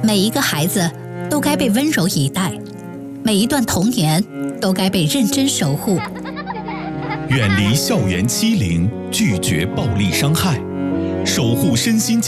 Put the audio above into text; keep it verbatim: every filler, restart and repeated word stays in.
每一个孩子都该被温柔以待，每一段童年都该被认真守护。 远离校园欺凌，拒绝暴力伤害，守护身心健